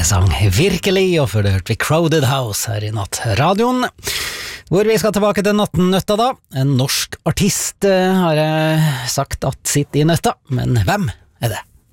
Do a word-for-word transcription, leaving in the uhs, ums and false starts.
sang Virkelig, og før det hørte vi Crowded House her i Nattradioen, hvor vi skal tilbake til Nattnøtta da. En norsk artist har jeg sagt at sitter i nøtta, men hvem er det?